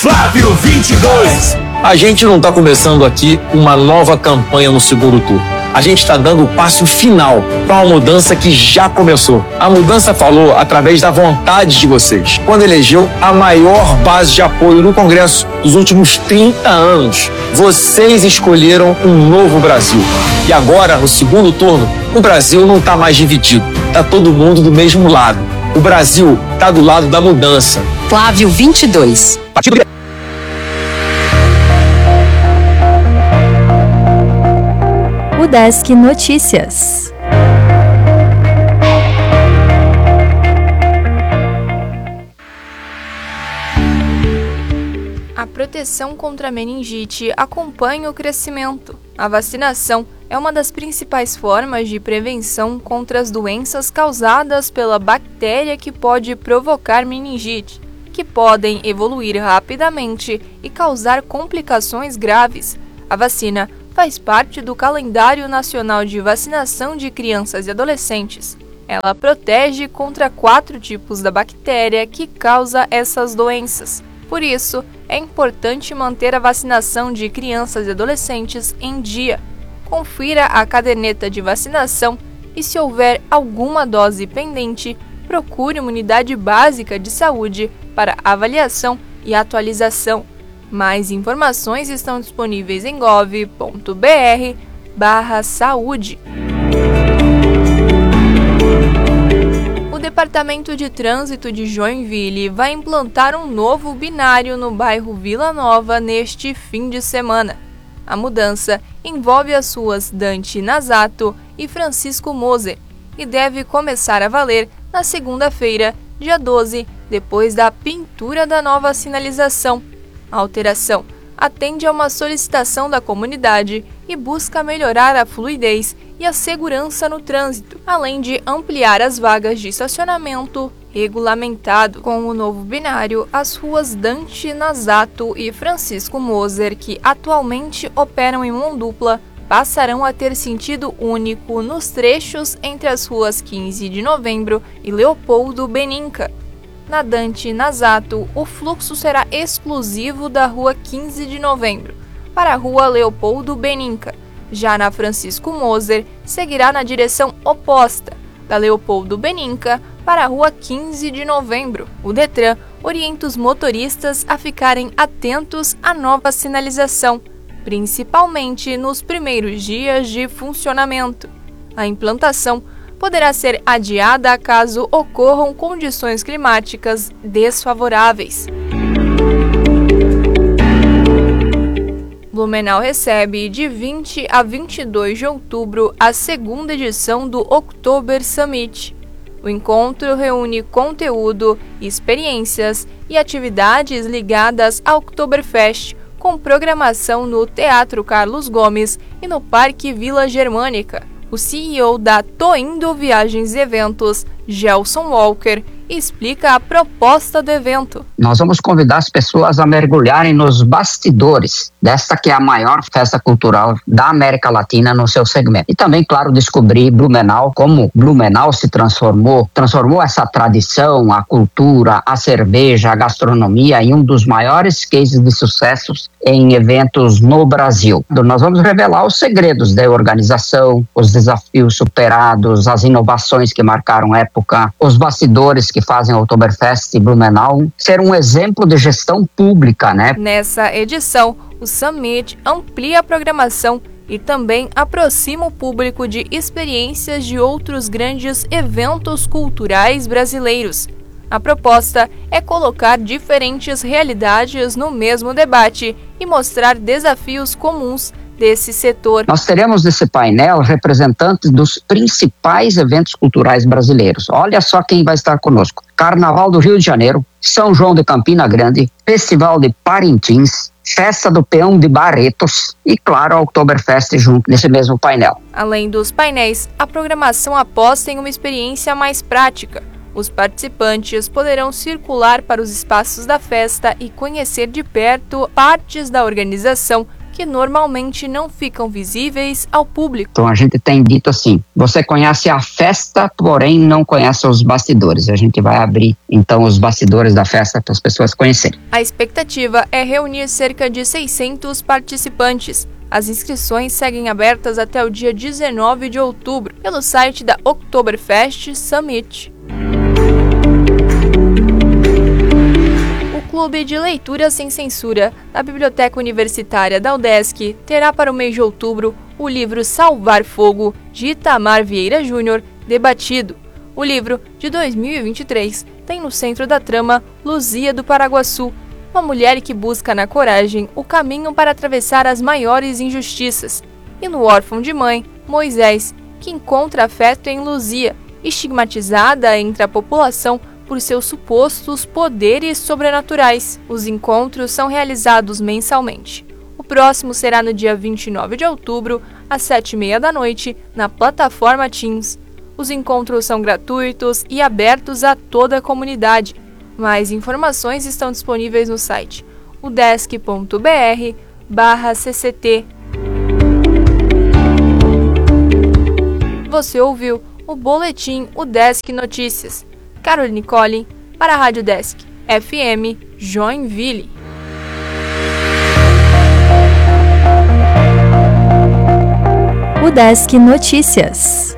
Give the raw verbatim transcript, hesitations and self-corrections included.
Flávio vinte e dois. A gente não está começando aqui uma nova campanha no segundo turno. A gente está dando o passo final para uma mudança que já começou. A mudança falou através da vontade de vocês, quando elegeu a maior base de apoio no Congresso dos últimos trinta anos. Vocês escolheram um novo Brasil. E agora, no segundo turno, o Brasil não está mais dividido. Está todo mundo do mesmo lado. O Brasil está do lado da mudança. Flávio vinte e dois. Partido Udesc Notícias. A proteção contra a meningite acompanha o crescimento. A vacinação é uma das principais formas de prevenção contra as doenças causadas pela bactéria que pode provocar meningite, que podem evoluir rapidamente e causar complicações graves. A vacina faz parte do calendário nacional de vacinação de crianças e adolescentes. Ela protege contra quatro tipos da bactéria que causa essas doenças. Por isso, é importante manter a vacinação de crianças e adolescentes em dia. Confira a caderneta de vacinação e, se houver alguma dose pendente, procure uma unidade básica de saúde para avaliação e atualização. Mais informações estão disponíveis em gov ponto br barra saúde. O Departamento de Trânsito de Joinville vai implantar um novo binário no bairro Vila Nova neste fim de semana. A mudança envolve as ruas Dante Nazato e Francisco Moser e deve começar a valer na segunda-feira, dia doze, depois da pintura da nova sinalização. A alteração atende a uma solicitação da comunidade e busca melhorar a fluidez e a segurança no trânsito, além de ampliar as vagas de estacionamento regulamentado. Com o novo binário, as ruas Dante Nazato e Francisco Moser, que atualmente operam em mão dupla, passarão a ter sentido único nos trechos entre as ruas quinze de novembro e Leopoldo Beninca. Na Dante Nazato, o fluxo será exclusivo da rua quinze de novembro para a rua Leopoldo Beninca. Já na Francisco Moser, seguirá na direção oposta, da Leopoldo Beninca para a rua quinze de novembro. O Detran orienta os motoristas a ficarem atentos à nova sinalização, principalmente nos primeiros dias de funcionamento. A implantação poderá ser adiada caso ocorram condições climáticas desfavoráveis. Blumenau recebe de vinte a vinte e dois de outubro a segunda edição do Oktober Summit. O encontro reúne conteúdo, experiências e atividades ligadas ao Oktoberfest, com programação no Teatro Carlos Gomes e no Parque Vila Germânica. O C E O da Tô Indo Viagens e Eventos, Gelson Walker, explica a proposta do evento. Nós vamos convidar as pessoas a mergulharem nos bastidores desta que é a maior festa cultural da América Latina no seu segmento. E também, claro, descobrir Blumenau, como Blumenau se transformou, transformou essa tradição, a cultura, a cerveja, a gastronomia em um dos maiores cases de sucessos em eventos no Brasil. Nós vamos revelar os segredos da organização, os desafios superados, as inovações que marcaram época, os bastidores que fazem o Oktoberfest e Blumenau ser um exemplo de gestão pública, né? Nessa edição, o Summit amplia a programação e também aproxima o público de experiências de outros grandes eventos culturais brasileiros. A proposta é colocar diferentes realidades no mesmo debate e mostrar desafios comuns desse setor. Nós teremos nesse painel representantes dos principais eventos culturais brasileiros. Olha só quem vai estar conosco: Carnaval do Rio de Janeiro, São João de Campina Grande, Festival de Parintins, Festa do Peão de Barretos e, claro, a Oktoberfest junto nesse mesmo painel. Além dos painéis, a programação aposta em uma experiência mais prática. Os participantes poderão circular para os espaços da festa e conhecer de perto partes da organização que normalmente não ficam visíveis ao público. Então a gente tem dito assim, você conhece a festa, porém não conhece os bastidores. A gente vai abrir então os bastidores da festa para as pessoas conhecerem. A expectativa é reunir cerca de seiscentos participantes. As inscrições seguem abertas até o dia dezenove de outubro pelo site da Oktoberfest Summit. O Clube de Leitura Sem Censura da Biblioteca Universitária da UDESC terá para o mês de outubro o livro Salvar Fogo, de Itamar Vieira Júnior, debatido. O livro, de dois mil e vinte e três, tem no centro da trama Luzia do Paraguaçu, uma mulher que busca na coragem o caminho para atravessar as maiores injustiças, e no órfão de mãe, Moisés, que encontra afeto em Luzia, estigmatizada entre a população por seus supostos poderes sobrenaturais. Os encontros são realizados mensalmente. O próximo será no dia vinte e nove de outubro, às sete e meia da noite, na plataforma Teams. Os encontros são gratuitos e abertos a toda a comunidade. Mais informações estão disponíveis no site udesc ponto br barra cct. Você ouviu o Boletim UDESC Notícias. Caroline Collin, para a Rádio Desk F M Joinville. UDESC Notícias.